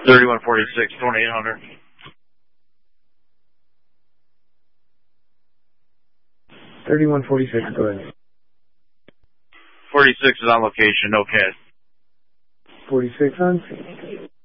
3146, 2800. 3146, go ahead. 46 is on location, no cash. 46 on scene.